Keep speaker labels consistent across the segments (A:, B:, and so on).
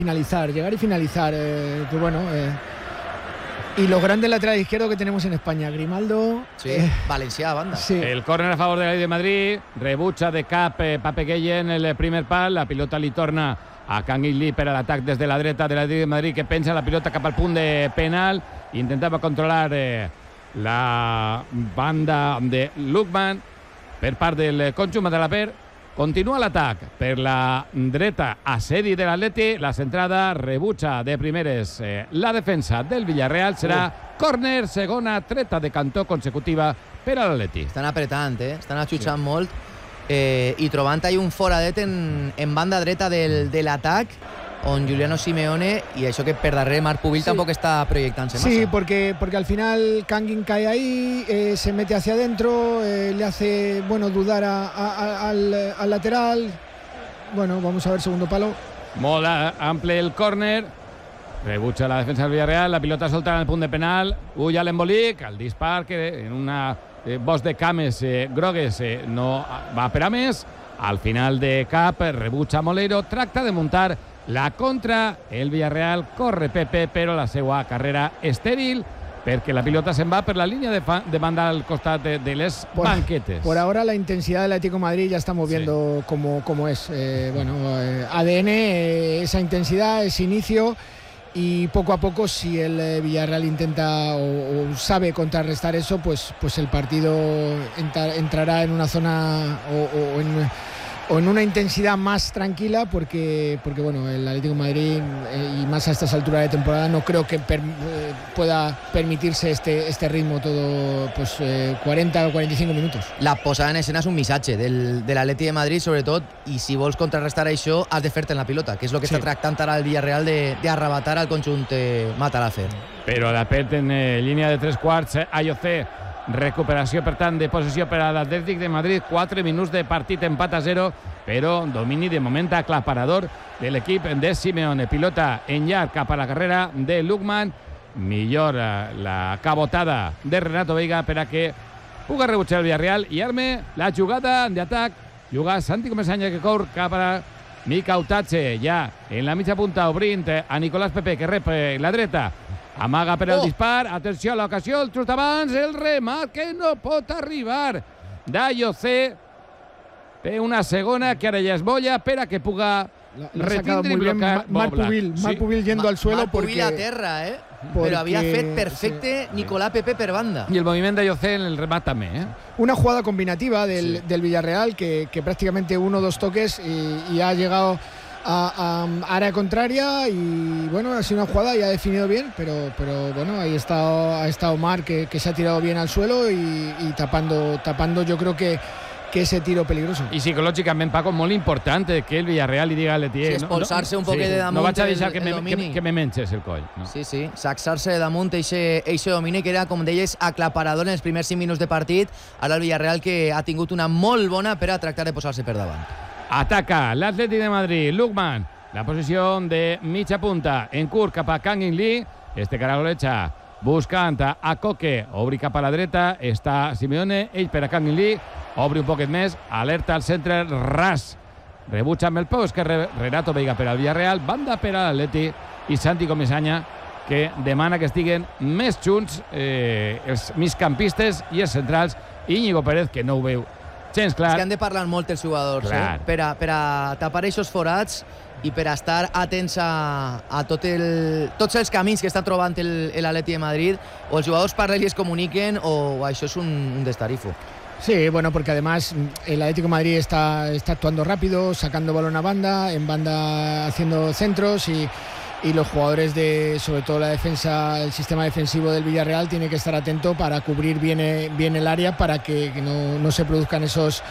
A: llegar y finalizar, que bueno, y los grandes laterales izquierdos que tenemos en España, Grimaldo,
B: Valencià, banda.
A: Sí.
C: El córner a favor de l'Atlètic de Madrid, rebucha de cap Pape Gueye en el primer pal, la pilota li torna a Kangin Lee per a l'atac des de la dreta de l'Atlètic de Madrid, que penja la pilota cap al punt de penal, intentava controlar la banda de Lukman per part del conjunt de la Per. Continua l'atac per la dreta, assedi de l'Atleti, la centrada, rebutja de primeres la defensa del Villarreal, serà córner, segona treta de cantó consecutiva per a l'Atleti.
B: Estan apretant, estan atxutxant molt i trobant ahí un foradet en banda dreta de l'atac, on Juliano Simeone, y eso que per darrere Marc Pubil tampoco está proyectándose más.
A: Sí, porque al final Kangin cae ahí, se mete hacia adentro, le hace dudar al lateral. Bueno, vamos a ver segundo palo.
C: Molt ample el córner, rebutja la defensa del Villarreal, la pilota solta en el punt de penal, ull a l'embolic, el dispar que en una bosc de cames grogues no va per a més. Al final de cap, rebutja Molero, tracta de muntar la contra, el Villarreal corre Pepe, però la seva carrera estèril perquè la pilota se'n va per la línia de banda al costat de les banquetes.
A: Por ahora la intensidad del Atlético de Madrid ya estamos viendo cómo es. ADN, esa intensidad, ese inicio, y poco a poco si el Villarreal intenta o sabe contrarrestar eso, pues el partido entrará en una zona o en una intensidad más tranquila, porque bueno, el Atlético de Madrid y más a estas alturas de temporada no creo que pueda permitirse este ritmo todo 40 o 45 minutos.
B: La posada en escena és un missatge de l'Atleti de Madrid, sobretot, i si vols contrarrestar això has de fer-te en la pilota, que és el que està tractant ara el Villarreal d'arrabatar al conjunt Matalafer.
C: Però la perd en línia de 3/4, AOC. Recuperació, per tant, de possessió per a l'Atlètic de Madrid. 4 minuts de partit, empat a 0, però domini de moment aclaparador de l'equip de Simeone. Pilota en llarg cap a la carrera de Lukman. Millor la cabotada de Renato Veiga per a que pugui rebutjar el Villarreal i arme la jugada d'atac. Juga Santi Comesaña, que cor cap a Mika Utache, ja en la mitja punta, obrint a Nicolás Pepe, que rep la dreta. Amaga per al dispar, atenció a l'ocasió, el just abans, el remat que no pot arribar d'AOC. Té una segona que ara ja es bolla per a que puga retindre i blocar
A: Marc Pubil yendo al suelo.
B: Marc Pubil a terra, però havia fet perfecte Nicolás Pepe per banda.
C: I el moviment d'AOC en el remat també.
A: Una jugada combinativa del Villarreal que prácticamente 1 o 2 toques y ha llegado a área contraria, y bueno, ha sido una jugada y ha definido bien, pero bueno, ahí ha estado Marc, que se ha tirado bien al suelo y tapando yo creo que ese tiro peligroso.
C: I psicològicament, Paco, molt important que el Villarreal li diga a l'Etier.
B: Sí, expulsar-se un poquet de damunt.
C: No vaig a deixar que me menges el coll. No?
B: Sí, sacsar-se de damunt eixe domini que era, com deies, aclaparador en els primers 5 minuts de partit. Ara el Villarreal, que ha tingut una molt bona per a tractar de posar-se per davant.
C: Ataca l'Atlètic de Madrid, Lukman, la posició de mitja punta, en curt cap a Kangin Lee, caragolecha buscant a Koke, obri cap a la dreta, està Simeone, ell per a Kangin Lee, obri un poquet més, alerta al centre, ras, rebutja amb el peu esquerre, Renato Veiga per al Villarreal, banda per a l'Atleti i Santi Comesaña, que demana que estiguen més junts els migcampistes i els centrals, Íñigo Pérez, que no ho veu gens clar.
B: És que han de parlar molt els jugadors per a tapar aquests forats i per a estar atents a tots els camins que està trobant l'Atleti de Madrid. O els jugadors parlen i es comuniquen, o això és un destarifo.
A: Sí, bueno, porque además el Atlético de Madrid está actuando rápido, sacando balón a banda, en banda haciendo centros, y los jugadores sobre todo la defensa, el sistema defensivo del Villarreal tiene que estar atento para cubrir bien el área, para que no se produzcan esas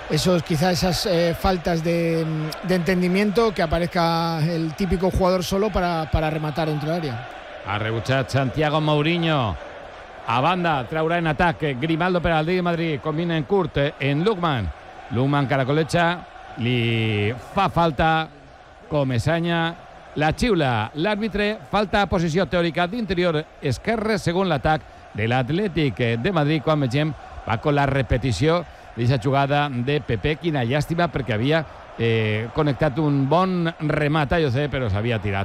A: faltas de entendimiento, que aparezca el típico jugador solo para rematar dentro del área.
C: Ha rebutjat Santiago Mourinho. A banda, traurà en atac Grimaldo per al Atlético de Madrid, combina en curt en Lukman. Lukman caracolecha, li fa falta Comesaña, la xiula l'àrbitre, falta posició teòrica d'interior esquerre segons l'atac de l'Atlètic de Madrid, quan vegem Paco la repetició d'aquesta jugada de Pepe. Quina llàstima, perquè havia connectat un bon remat a José, però s'havia tirat